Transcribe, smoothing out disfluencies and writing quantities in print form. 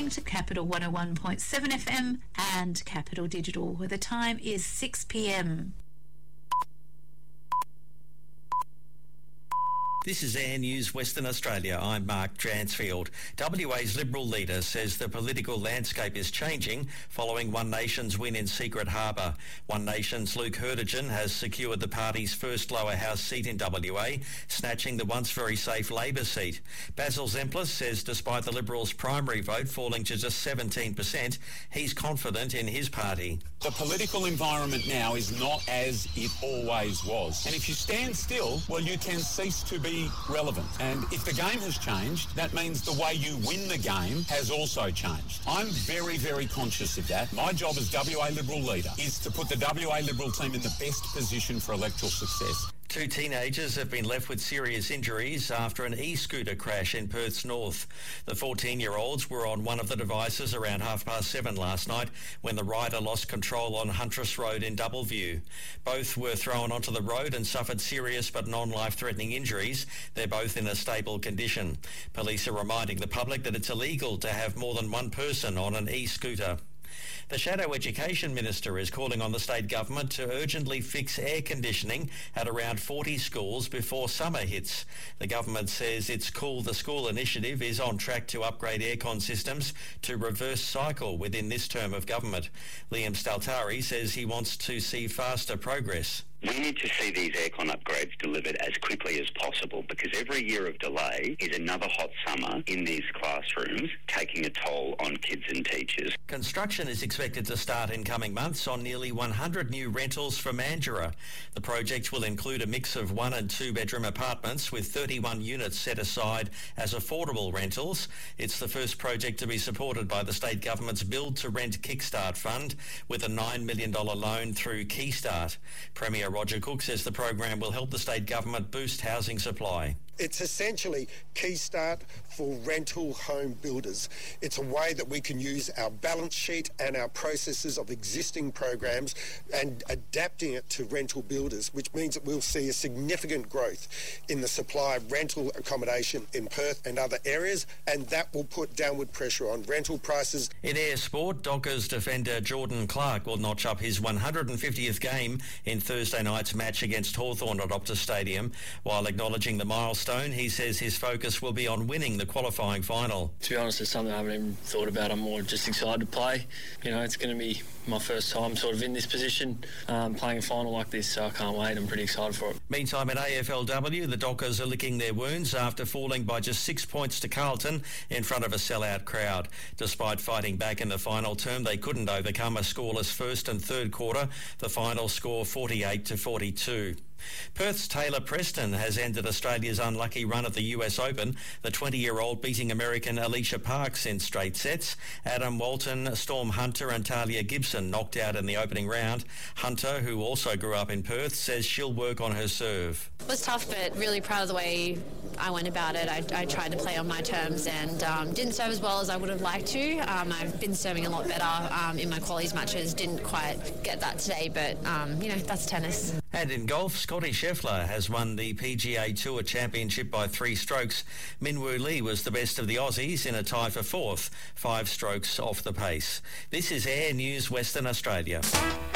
listening to Capital 101.7 FM and Capital Digital, where the time is 6 p.m. This is Air News Western Australia. I'm Mark Dransfield. WA's Liberal leader says the political landscape is changing following One Nation's win in Secret Harbour. One Nation's Luke Hurtigan has secured the party's first lower house seat in WA, snatching the once very safe Labor seat. Basil Zemplis says despite the Liberals' primary vote falling to just 17%, he's confident in his party. The political environment now is not as it always was. And if you stand still, well, you can cease to be relevant. And if the game has changed, that means the way you win the game has also changed. I'm very, very conscious of that. My job as WA Liberal leader is to put the WA Liberal team in the best position for electoral success. Two teenagers have been left with serious injuries after an e-scooter crash in Perth's north. The 14-year-olds were on one of the devices around 7:30 last night when the rider lost control on Huntress Road in Doubleview. Both were thrown onto the road and suffered serious but non-life-threatening injuries. They're both in a stable condition. Police are reminding the public that it's illegal to have more than one person on an e-scooter. The Shadow Education Minister is calling on the state government to urgently fix air conditioning at around 40 schools before summer hits. The government says its Cool the School initiative is on track to upgrade aircon systems to reverse cycle within this term of government. Liam Staltari says he wants to see faster progress. We need to see these aircon upgrades delivered as quickly as possible because every year of delay is another hot summer in these classrooms, taking a toll on kids and teachers. Construction is expected to start in coming months on nearly 100 new rentals for Mandurah. The project will include a mix of 1 and 2 bedroom apartments with 31 units set aside as affordable rentals. It's the first project to be supported by the state government's Build to Rent Kickstart Fund with a $9 million loan through Keystart. Premier Roger Cook says the program will help the state government boost housing supply. It's essentially Keystart for rental home builders. It's a way that we can use our balance sheet and our processes of existing programs and adapting it to rental builders, which means that we'll see a significant growth in the supply of rental accommodation in Perth and other areas, and that will put downward pressure on rental prices. In air sport, Dockers defender Jordan Clark will notch up his 150th game in Thursday night's match against Hawthorn at Optus Stadium. While acknowledging the milestone, he says his focus will be on winning the qualifying final. To be honest, it's something I haven't even thought about. I'm more just excited to play. You know, it's going to be my first time sort of in this position, playing a final like this, so I can't wait. I'm pretty excited for it. Meantime, in AFLW, the Dockers are licking their wounds after falling by just 6 points to Carlton in front of a sellout crowd. Despite fighting back in the final term, they couldn't overcome a scoreless first and third quarter. The final score 48-42. Perth's Taylor Preston has ended Australia's unlucky run at the US Open, the 20-year-old beating American Alicia Parks in straight sets. Adam Walton, Storm Hunter and Talia Gibson knocked out in the opening round. Hunter, who also grew up in Perth, says she'll work on her serve. It was tough, but really proud of the way I went about it. I tried to play on my terms and didn't serve as well as I would have liked to. I've been serving a lot better in my qualies matches. Didn't quite get that today, but, that's tennis. And in golf, Scotty Scheffler has won the PGA Tour Championship by 3 strokes. Min Woo Lee was the best of the Aussies in a tie for 4th, 5 strokes off the pace. This is Air News Western Australia.